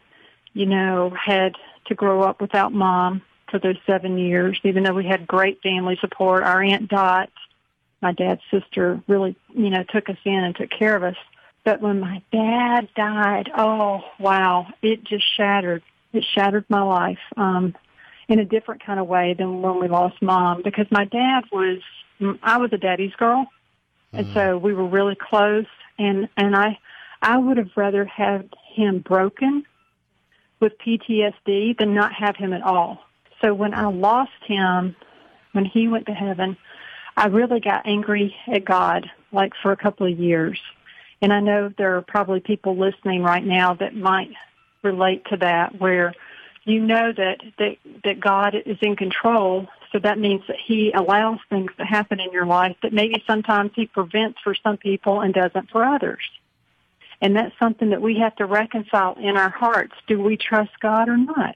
[SPEAKER 19] you know, had to grow up without mom for those seven years, even though we had great family support. Our Aunt Dot, my dad's sister, really, you know, took us in and took care of us. But when my dad died, oh, wow, it just shattered. It shattered my life um, in a different kind of way than when we lost mom, because my dad was, I was a daddy's girl, and mm. so we were really close, and, and I, I would have rather had him broken with P T S D than not have him at all. So when I lost him, when he went to heaven, I really got angry at God, like for a couple of years. And I know there are probably people listening right now that might relate to that, where you know that, that, that God is in control, so that means that he allows things to happen in your life that maybe sometimes he prevents for some people and doesn't for others. And that's something that we have to reconcile in our hearts. Do we trust God or not?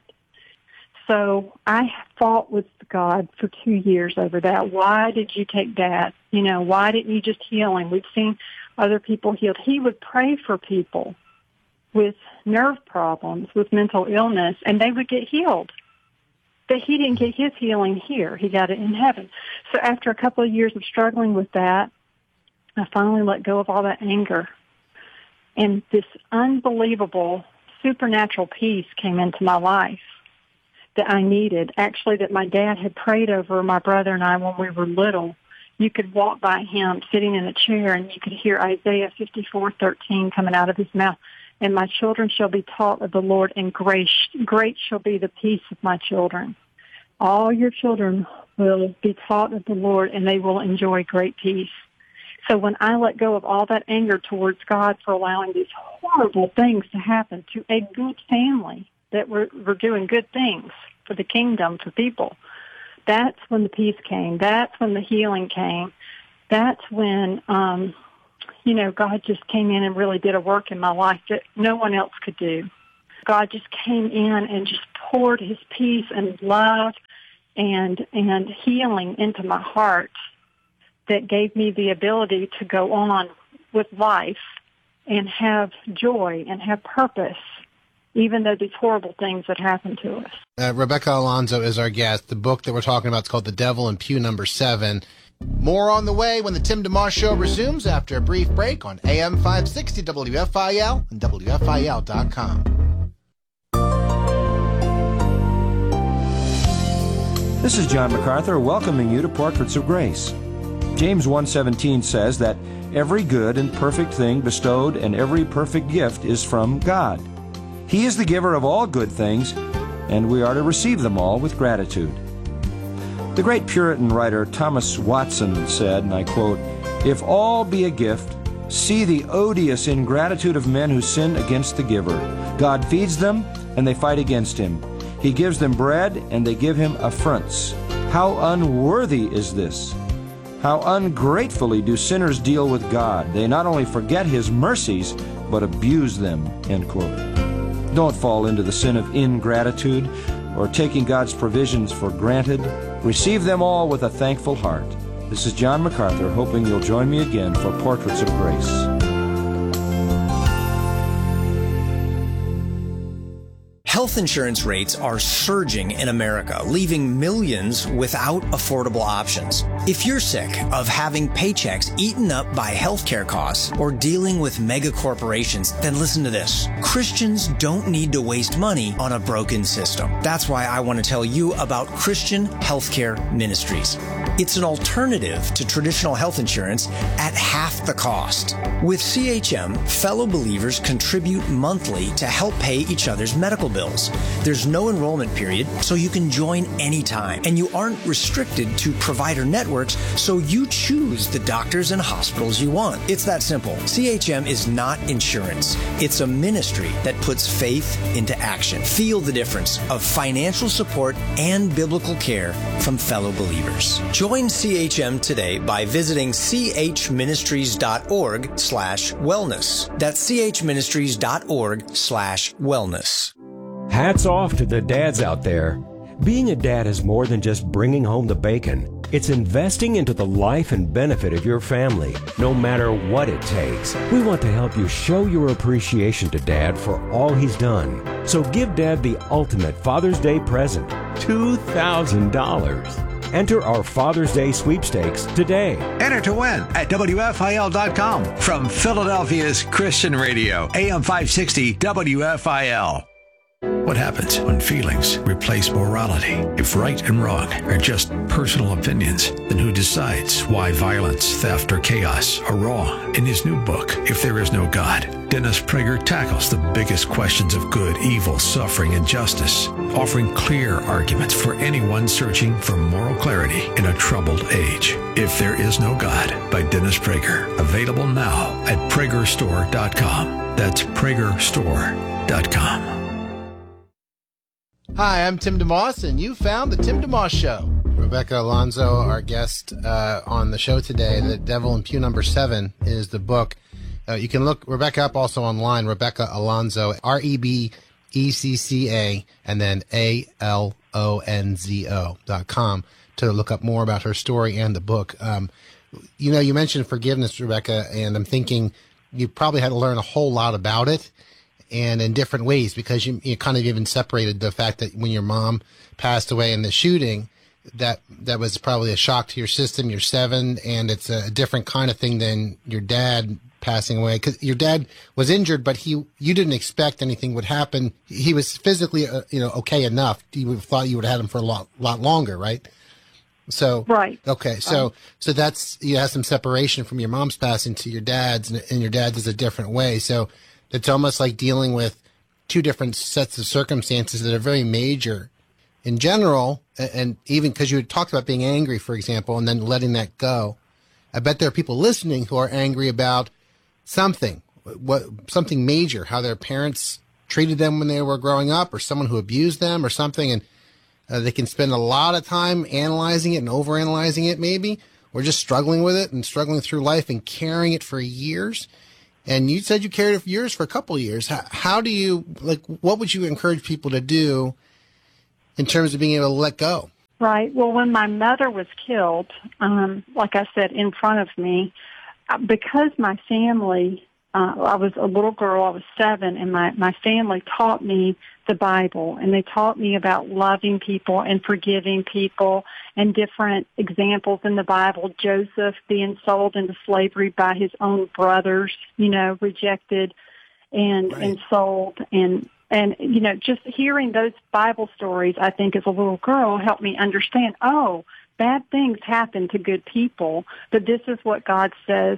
[SPEAKER 19] So I fought with God for two years over that. Why did you take Dad? You know, why didn't you just heal him? We've seen other people healed. He would pray for people with nerve problems, with mental illness, and they would get healed. But he didn't get his healing here. He got it in heaven. So after a couple of years of struggling with that, I finally let go of all that anger. And this unbelievable supernatural peace came into my life that I needed, actually, that my dad had prayed over my brother and I when we were little. You could walk by him sitting in a chair, and you could hear Isaiah fifty-four thirteen coming out of his mouth. And my children shall be taught of the Lord, and great, great shall be the peace of my children. All your children will be taught of the Lord, and they will enjoy great peace. So when I let go of all that anger towards God for allowing these horrible things to happen to a good family that were, were doing good things for the kingdom, for people, that's when the peace came. That's when the healing came. That's when, um, you know, God just came in and really did a work in my life that no one else could do. God just came in and just poured his peace and love and and healing into my heart that gave me the ability to go on with life and have joy and have purpose, even though these horrible things that happened to us.
[SPEAKER 6] Uh, Rebecca Alonzo is our guest. The book that we're talking about is called The Devil in Pew Number Seven. More on the way when the Tim DeMoss Show resumes after a brief break on A M five sixty W F I L and W F I L dot com.
[SPEAKER 12] This is John MacArthur welcoming you to Portraits of Grace. James one seventeen says that every good and perfect thing bestowed and every perfect gift is from God. He is the giver of all good things, and we are to receive them all with gratitude. The great Puritan writer Thomas Watson said, and I quote, "If all be a gift, see the odious ingratitude of men who sin against the giver. God feeds them, and they fight against him. He gives them bread, and they give him affronts. How unworthy is this? How ungratefully do sinners deal with God. They not only forget his mercies, but abuse them." End quote. Don't fall into the sin of ingratitude or taking God's provisions for granted. Receive them all with a thankful heart. This is John MacArthur, hoping you'll join me again for Portraits of Grace.
[SPEAKER 20] Health insurance rates are surging in America, leaving millions without affordable options. If you're sick of having paychecks eaten up by healthcare costs or dealing with mega corporations, then listen to this. Christians don't need to waste money on a broken system. That's why I want to tell you about Christian Healthcare Ministries. It's an alternative to traditional health insurance at half the cost. With C H M, fellow believers contribute monthly to help pay each other's medical bills. There's no enrollment period, so you can join anytime. And you aren't restricted to provider networks, so you choose the doctors and hospitals you want. It's that simple. C H M is not insurance. It's a ministry that puts faith into action. Feel the difference of financial support and biblical care from fellow believers. Join C H M today by visiting chministries.org slash wellness. That's chministries.org slash wellness.
[SPEAKER 21] Hats off to the dads out there. Being a dad is more than just bringing home the bacon. It's investing into the life and benefit of your family, no matter what it takes. We want to help you show your appreciation to Dad for all he's done. So give Dad the ultimate Father's Day present, two thousand dollars. Enter our Father's Day sweepstakes today.
[SPEAKER 5] Enter to win at W F I L dot com from Philadelphia's Christian Radio, A M five sixty W F I L.
[SPEAKER 22] What happens when feelings replace morality? If right and wrong are just personal opinions, then who decides why violence, theft, or chaos are wrong? In his new book, If There Is No God, Dennis Prager tackles the biggest questions of good, evil, suffering, and justice, offering clear arguments for anyone searching for moral clarity in a troubled age. If There Is No God by Dennis Prager. Available now at Prager Store dot com. That's Prager Store dot com.
[SPEAKER 6] Hi, I'm Tim DeMoss, and you found The Tim DeMoss Show. Rebecca Alonzo, our guest uh, on the show today. The Devil in Pew Number Seven is the book. Uh, you can look Rebecca up also online, Rebecca Alonzo, R E B E C C A, and then A L O N Z O dot com to look up more about her story and the book. Um, you know, you mentioned forgiveness, Rebecca, and I'm thinking you probably had to learn a whole lot about it. And in different ways, because you, you kind of even separated the fact that when your mom passed away in the shooting, that that was probably a shock to your system. You're seven, and it's a different kind of thing than your dad passing away. Because your dad was injured, but he you didn't expect anything would happen. He was physically, uh, you know, okay enough. You would have thought you would have had him for a lot lot longer, right? So
[SPEAKER 19] right.
[SPEAKER 6] Okay, so
[SPEAKER 19] Um,
[SPEAKER 6] so that's you have some separation from your mom's passing to your dad's, and, and your dad's is a different way. So. It's almost like dealing with two different sets of circumstances that are very major in general. And even because you had talked about being angry, for example, and then letting that go. I bet there are people listening who are angry about something, what something major, how their parents treated them when they were growing up, or someone who abused them or something. And Uh, they can spend a lot of time analyzing it and overanalyzing it maybe, or just struggling with it and struggling through life and carrying it for years. And you said you carried it for years for a couple of years. How, how do you, like, what would you encourage people to do in terms of being able to let go?
[SPEAKER 19] Right. Well, when my mother was killed, um, like I said, in front of me, because my family, uh, I was a little girl, I was seven, and my, my family taught me the Bible, and they taught me about loving people and forgiving people and different examples in the Bible. Joseph being sold into slavery by his own brothers, you know, rejected and, right. and sold. And, and, you know, just hearing those Bible stories, I think as a little girl helped me understand, oh, bad things happen to good people, but this is what God says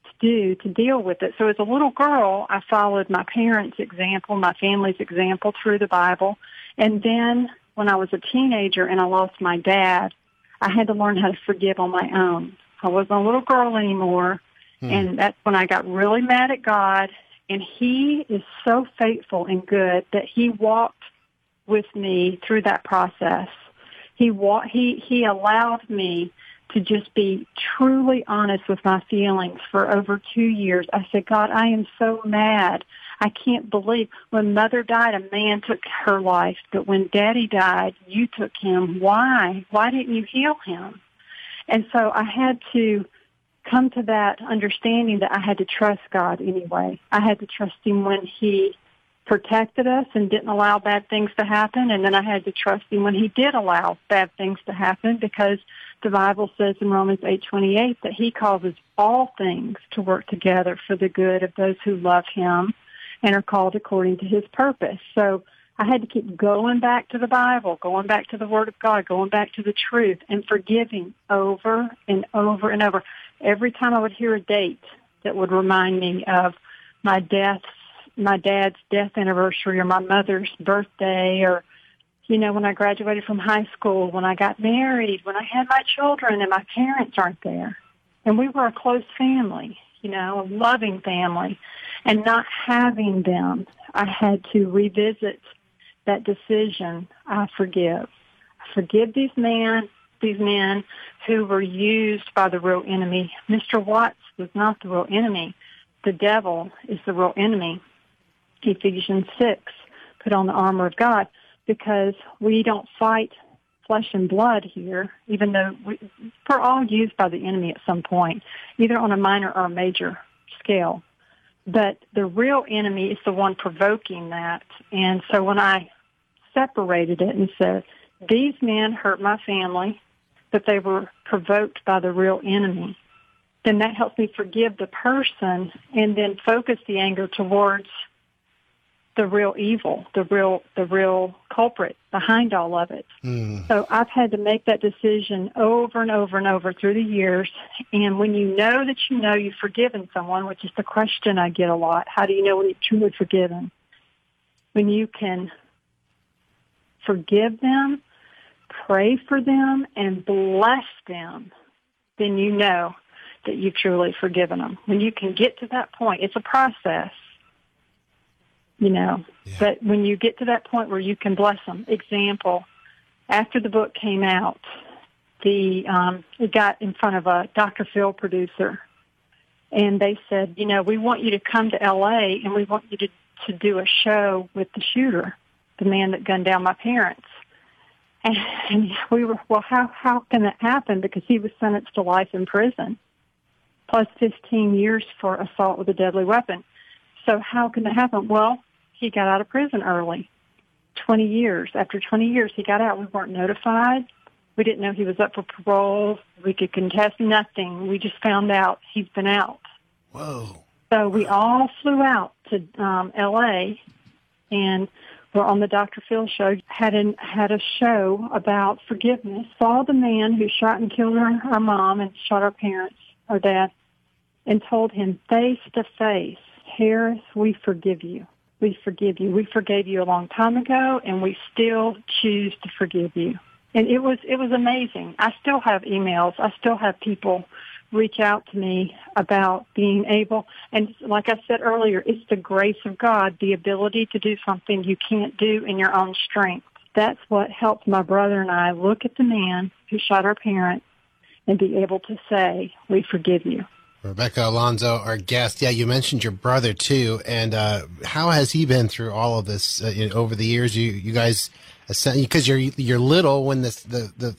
[SPEAKER 19] do to deal with it. So as a little girl, I followed my parents' example, my family's example through the Bible. And then when I was a teenager and I lost my dad, I had to learn how to forgive on my own. I wasn't a little girl anymore. Hmm. And that's when I got really mad at God. And he is so faithful and good that he walked with me through that process. He wa- he he allowed me to just be truly honest with my feelings for over two years. I said, God, I am so mad. I can't believe when Mother died, a man took her life, but when Daddy died, you took him. Why? Why didn't you heal him? And so I had to come to that understanding that I had to trust God anyway. I had to trust him when he protected us and didn't allow bad things to happen, and then I had to trust him when he did allow bad things to happen, because the Bible says in Romans eight twenty-eight that he causes all things to work together for the good of those who love him and are called according to his purpose. So I had to keep going back to the Bible, going back to the Word of God, going back to the truth, and forgiving over and over and over. Every time I would hear a date that would remind me of my death, my dad's death anniversary, or my mother's birthday, or, you know, when I graduated from high school, when I got married, when I had my children and my parents aren't there. And we were a close family, you know, a loving family. And not having them, I had to revisit that decision. I forgive. I forgive these men, these men who were used by the real enemy. Mister Watts was not the real enemy. The devil is the real enemy. Ephesians six, put on the armor of God, because we don't fight flesh and blood here, even though we, we're all used by the enemy at some point, either on a minor or a major scale. But the real enemy is the one provoking that. And so when I separated it and said, these men hurt my family, but they were provoked by the real enemy, then that helps me forgive the person and then focus the anger towards the real evil, the real, the real culprit behind all of it. Mm. So I've had to make that decision over and over and over through the years. And when you know that you know you've forgiven someone, which is the question I get a lot, how do you know when you've truly forgiven? When you can forgive them, pray for them, and bless them, then you know that you've truly forgiven them. When you can get to that point, it's a process. You know, yeah. But when you get to that point where you can bless them, example, after the book came out, the um, it got in front of a Doctor Phil producer, and they said, you know, we want you to come to L A and we want you to, to do a show with the shooter, the man that gunned down my parents. And, and we were, well, how how can that happen? Because he was sentenced to life in prison, plus fifteen years for assault with a deadly weapon. So how can that happen? Well, he got out of prison early, twenty years. After twenty years, he got out. We weren't notified. We didn't know he was up for parole. We could contest nothing. We just found out he's been out.
[SPEAKER 6] Whoa.
[SPEAKER 19] So we all flew out to um, L A, and we're on the Doctor Phil show, had, an, had a show about forgiveness. Saw the man who shot and killed our, our mom and shot our parents, our dad, and told him face to face, Harris, we forgive you. We forgive you. We forgave you a long time ago, and we still choose to forgive you. And it was it was amazing. I still have emails. I still have people reach out to me about being able, and like I said earlier, it's the grace of God, the ability to do something you can't do in your own strength. that's what helped my brother and I look at the man who shot our parents and be able to say, we forgive you.
[SPEAKER 1] Rebecca Alonzo, our guest. Yeah, you mentioned your brother too, and uh, how has he been through all of this uh, you know, over the years? You you guys, because you're you're little when this the, the